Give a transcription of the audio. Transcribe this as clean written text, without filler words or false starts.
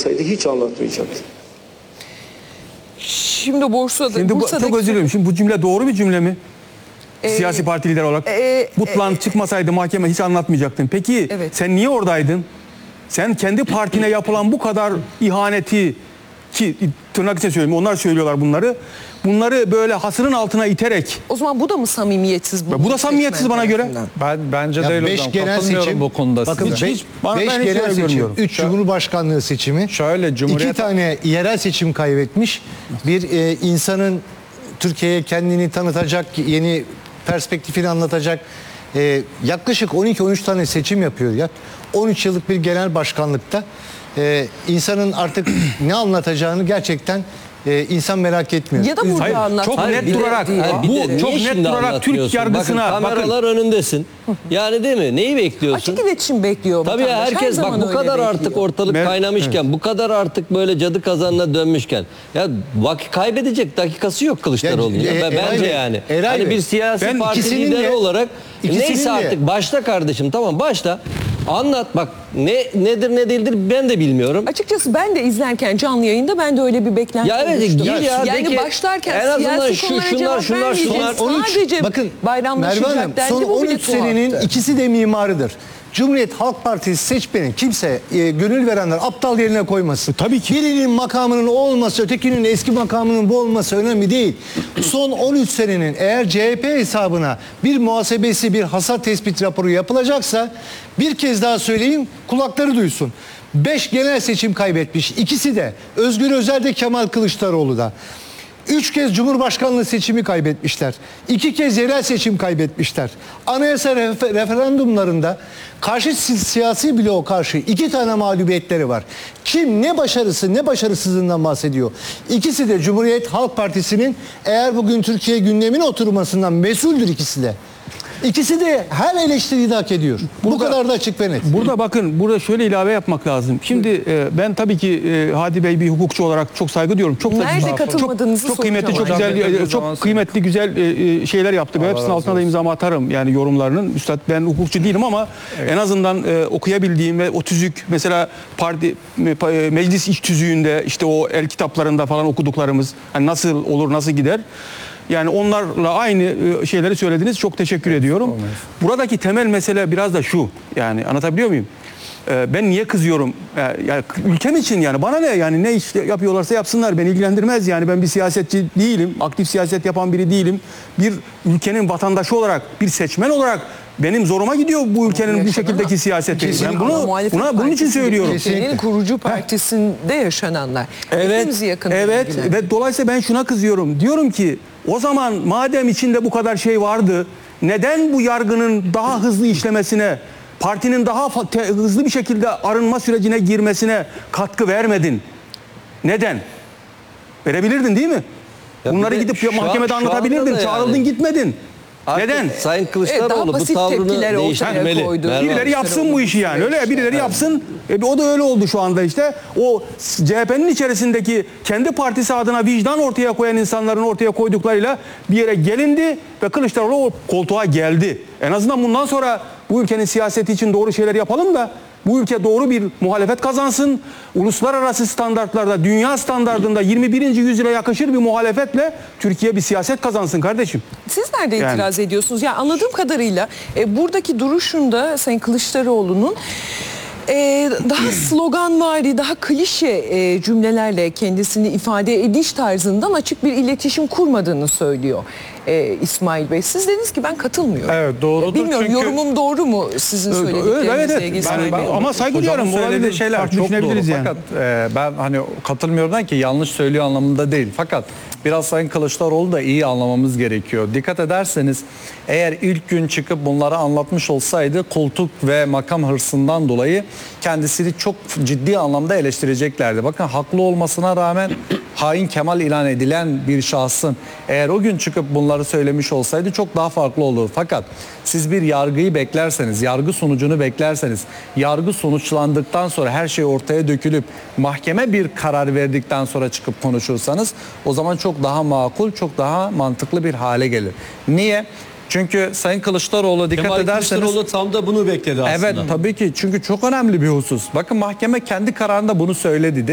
olmasaydı hiç anlatmayacaktı. Şimdi Bursa'da... Şimdi çok özür dilerim. Şimdi bu cümle doğru bir cümle mi? Siyasi parti lideri olarak. Butlan çıkmasaydı mahkeme hiç anlatmayacaktın. Peki evet. Sen niye oradaydın? Sen kendi partine yapılan bu kadar ihaneti, ki tırnak içinde söyleyeyim, onlar söylüyorlar bunları. Bunları böyle hasırın altına iterek. O zaman bu da mı samimiyetsiz? Bu da samimiyetsiz bana göre. Bence değil hocam. Katılmıyorum bu konuda. Bakın 5 ben genel seçim, görmüyorum. 3 Cumhurbaşkanlığı seçimi, Şöyle, Cumhuriyet... 2 tane yerel seçim kaybetmiş. Bir insanın Türkiye'ye kendini tanıtacak, yeni perspektifini anlatacak yaklaşık 12-13 tane seçim yapıyor ya. 13 yıllık bir genel başkanlıkta insanın artık ne anlatacağını gerçekten insan merak etmiyor. Ya da burada Hayır, anlat. çok Hayır, net durarak bu çok net durarak Türk yargısına bakın, kameralar önündesin. Yani değil mi? Neyi bekliyorsun? Açık iletişim bekliyor Tabii vatandaş. herkes bak bu kadar artık ortalık kaynamışken, bu kadar artık böyle cadı kazanına dönmüşken ya kaybedecek dakikası yok Kılıçdaroğlu'nun. Bence yani. Hani bir siyasi parti lideri olarak neyse artık başla kardeşim, tamam başla. Anlat bak, nedir ne değildir ben de bilmiyorum. Açıkçası ben de izlerken canlı yayında ben de öyle bir beklenti oluştu. Yani başlarken en azından siyasi konulara cevap vermeyeceğiz. Sadece bakın, bayramlaşacak dendi, son bu bile 13 senenin tuhaftı. ikisi de mimarıdır. Cumhuriyet Halk Partisi seçmeni kimse gönül verenler aptal yerine koymasın. Tabii ki. Birinin makamının o olması, ötekinin eski makamının bu olması önemli değil. Son 13 senenin eğer CHP hesabına bir muhasebesi, bir hasar tespit raporu yapılacaksa bir kez daha söyleyeyim, kulakları duysun. 5 genel seçim kaybetmiş. İkisi de Özgür Özel de Kemal Kılıçdaroğlu da. 3 kez Cumhurbaşkanlığı seçimi kaybetmişler. 2 kez yerel seçim kaybetmişler. Anayasa referandumlarında karşı siyasi bloğa karşı 2 tane mağlubiyetleri var. Kim ne başarısı ne başarısızlığından bahsediyor? İkisi de Cumhuriyet Halk Partisi'nin eğer bugün Türkiye gündemine oturmasından mesuldür ikisi de. İkisi de her eleştiriyi de hak ediyor. Bu kadar da açık ve net. Burada bakın, burada şöyle ilave yapmak lazım. Şimdi ben tabii ki Hadi Bey bir hukukçu olarak çok saygı duyuyorum. Çok nerede katılmadığınızı çok kıymetli, çok soracağım. güzel, çok kıymetli, güzel şeyler yaptı. Ben hepsinin altına da imzamı atarım yani yorumlarının. Üstad ben hukukçu değilim ama en azından okuyabildiğim ve o tüzük mesela meclis iç tüzüğünde işte o el kitaplarında falan okuduklarımız hani nasıl olur, nasıl gider? Yani onlarla aynı şeyleri söylediniz. Çok teşekkür ediyorum. Buradaki temel mesele biraz da şu. Yani anlatabiliyor muyum? Ben niye kızıyorum? Yani ülkem için yani bana ne yani ne iş yapıyorlarsa yapsınlar, beni ilgilendirmez yani ben bir siyasetçi değilim, aktif siyaset yapan biri değilim. Bir ülkenin vatandaşı olarak, bir seçmen olarak benim zoruma gidiyor bu ülkenin bu şekildeki siyaseti. Ben bunun için söylüyorum. Ülkenin kurucu partisinde yaşananlar. Evet, ve dolayısıyla ben şuna kızıyorum. Diyorum ki o zaman madem içinde bu kadar şey vardı, neden bu yargının daha hızlı işlemesine, partinin daha hızlı bir şekilde arınma sürecine girmesine katkı vermedin? Neden? Verebilirdin değil mi? Bunları gidip mahkemede anlatabilirdin. Çağrıldın, gitmedin. Neden? Sayın Kılıçdaroğlu bu tavrını değiştirmeli. Birileri yapsın bu işi yani. Öyle birileri yapsın. O da öyle oldu şu anda işte. O CHP'nin içerisindeki kendi partisi adına vicdan ortaya koyan insanların ortaya koyduklarıyla bir yere gelindi ve Kılıçdaroğlu o koltuğa geldi. En azından bundan sonra bu ülkenin siyaseti için doğru şeyler yapalım da bu ülke doğru bir muhalefet kazansın. Uluslararası standartlarda, dünya standartında 21. yüzyıla yakışır bir muhalefetle Türkiye bir siyaset kazansın kardeşim. Siz nerede itiraz ediyorsunuz? Yani anladığım kadarıyla buradaki duruşunda Sayın Kılıçdaroğlu'nun daha sloganvari, daha klişe cümlelerle kendisini ifade ediş tarzından açık bir iletişim kurmadığını söylüyor İsmail Bey. Siz dediniz ki ben katılmıyorum. Evet, doğrudur. Bilmiyorum çünkü... yorumum doğru mu sizin söylediklerinizle ilgili İsmail Bey? Ama saygı duyarım. Söylediği şeyler çok doğru. Yani. Fakat ben hani katılmıyorum ki yanlış söylüyor anlamında değil. Fakat biraz Sayın Kılıçdaroğlu da iyi anlamamız gerekiyor. Dikkat ederseniz eğer ilk gün çıkıp bunları anlatmış olsaydı koltuk ve makam hırsından dolayı kendisini çok ciddi anlamda eleştireceklerdi. Bakın haklı olmasına rağmen hain Kemal ilan edilen bir şahsın eğer o gün çıkıp bunları söylemiş olsaydı çok daha farklı olurdu. Fakat siz bir yargıyı beklerseniz, yargı sonucunu beklerseniz, yargı sonuçlandıktan sonra her şey ortaya dökülüp mahkeme bir karar verdikten sonra çıkıp konuşursanız o zaman çok daha makul, çok daha mantıklı bir hale gelir. Niye? Çünkü Sayın Kılıçdaroğlu dikkat ederseniz... Kılıçdaroğlu tam da bunu bekledi aslında. Evet tabii ki çünkü çok önemli bir husus. Bakın mahkeme kendi kararında bunu söyledi.